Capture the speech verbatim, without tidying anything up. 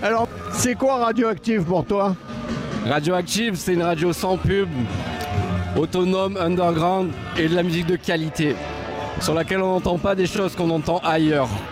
Alors, c'est quoi Radioactive pour toi? Radioactive, c'est une radio sans pub, autonome, underground et de la musique de qualité, sur laquelle on n'entend pas des choses qu'on entend ailleurs.